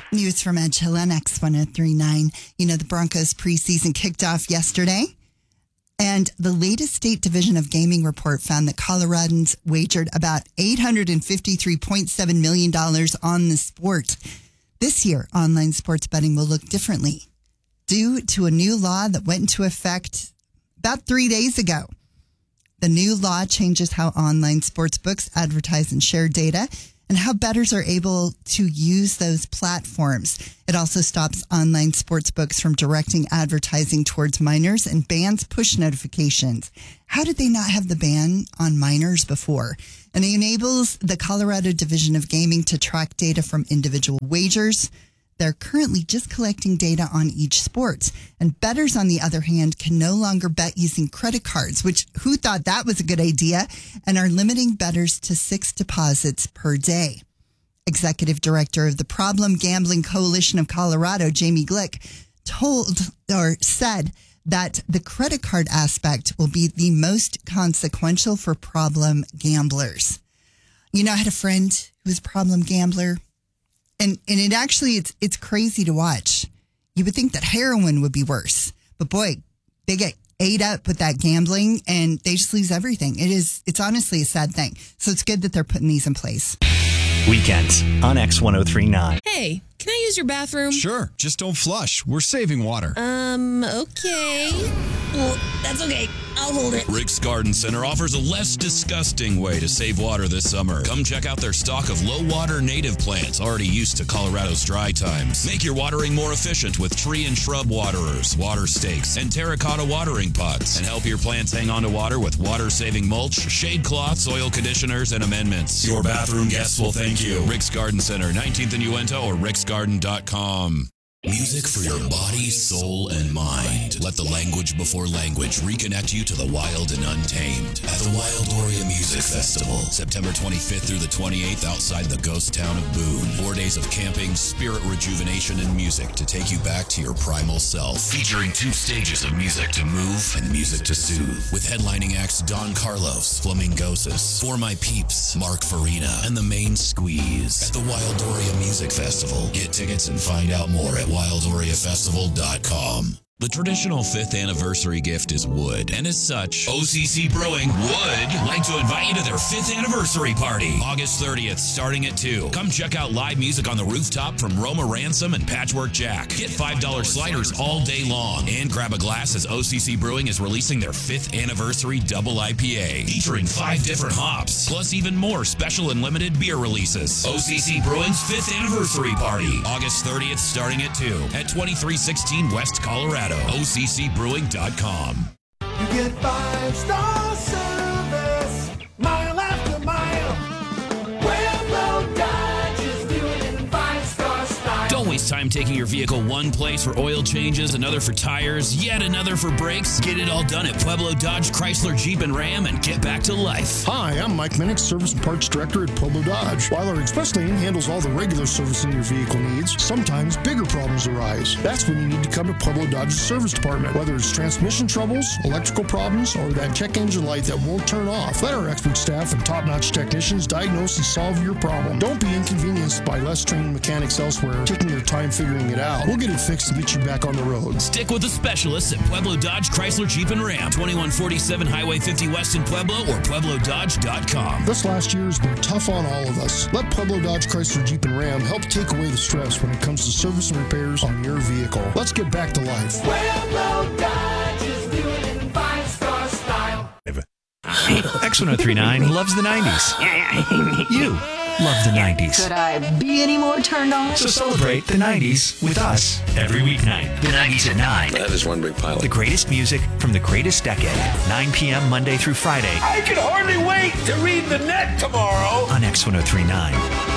News from Edge Hill on X1039. You know, the Broncos preseason kicked off yesterday, and the latest State Division of Gaming report found that Coloradans wagered about $853.7 million on the sport. This year, online sports betting will look differently due to a new law that went into effect about 3 days ago. The new law changes how online sports books advertise and share data and how bettors are able to use those platforms. It also stops online sports books from directing advertising towards minors and bans push notifications. How did they not have the ban on minors before? And it enables the Colorado Division of Gaming to track data from individual wagers. They're currently just collecting data on each sport. And bettors, on the other hand, can no longer bet using credit cards, which who thought that was a good idea, and are limiting bettors to 6 deposits per day. Executive Director of the Problem Gambling Coalition of Colorado, Jamie Glick, said that the credit card aspect will be the most consequential for problem gamblers. You know, I had a friend who was a problem gambler. And it actually, it's crazy to watch. You would think that heroin would be worse. But boy, they get ate up with that gambling and they just lose everything. It's honestly a sad thing. So it's good that they're putting these in place. Weekends on X1039. Hey, can I use your bathroom? Sure, just don't flush. We're saving water. Okay. Well, that's okay. I'll hold it. Rick's Garden Center offers a less disgusting way to save water this summer. Come check out their stock of low-water native plants already used to Colorado's dry times. Make your watering more efficient with tree and shrub waterers, water stakes, and terracotta watering pots. And help your plants hang on to water with water-saving mulch, shade cloths, oil conditioners, and amendments. Your bathroom guests will thank you. Rick's Garden Center, 19th and Uinta, or ricksgarden.com. Music for your body, soul, and mind. Let the language before language reconnect you to the wild and untamed at the Wildoria Music Festival, September 25th through the 28th outside the ghost town of Boone. 4 days of camping, spirit rejuvenation, and music to take you back to your primal self. Featuring 2 stages of music to move and music to soothe. With headlining acts Don Carlos, Flamingosis, For My Peeps, Mark Farina, and The Main Squeeze. At the Wildoria Music Festival. Get tickets and find out more at WildoriaFestival.com. The traditional 5th anniversary gift is wood, and as such, OCC Brewing would like to invite you to their 5th anniversary party, August 30th, starting at 2. Come check out live music on the rooftop from Roma Ransom and Patchwork Jack. Get $5 sliders all day long, and grab a glass as OCC Brewing is releasing their 5th anniversary double IPA, featuring 5 different hops, plus even more special and limited beer releases. OCC Brewing's 5th anniversary party, August 30th, starting at 2, at 2316 West Colorado. OCCbrewing.com. You get 5-star service, mile after mile. Pueblo Dodge is doing it in 5-star style. Don't waste time taking your vehicle one place for oil changes, another for tires, yet another for brakes. Get it all done at Pueblo Dodge, Chrysler, Jeep, and Ram and get back to life. Hi, I'm Mike Minnick, Service and Parts Director at Pueblo Dodge. While our express lane handles all the regular servicing your vehicle needs, sometimes bigger problems arise. That's when you need to come to Pueblo Dodge's service department. Whether it's transmission troubles, electrical problems, or that check engine light that won't turn off, let our expert staff and top-notch technicians diagnose and solve your problem. Don't be inconvenienced by less trained mechanics elsewhere taking their time figuring it out. We'll get it fixed and get you back on the road. Stick with the specialists at Pueblo Dodge, Chrysler, Jeep, and Ram. 2147 Highway 50 West in Pueblo or PuebloDodge.com. This last year has been tough on all of us. Let Pueblo Dodge, Chrysler, Jeep, and Ram help take away the stress when it comes to service and repairs on your vehicle. Let's get back to life. Pueblo Dodge is doing it in 5-star style. X1039 loves the 90s. You love the 90s. Could I be any more turned on? So celebrate the 90s with us every weeknight. The 90s at 9. That is one big pile. The greatest music from the greatest decade. 9 p.m. Monday through Friday I can hardly wait to read the net tomorrow. on X1039.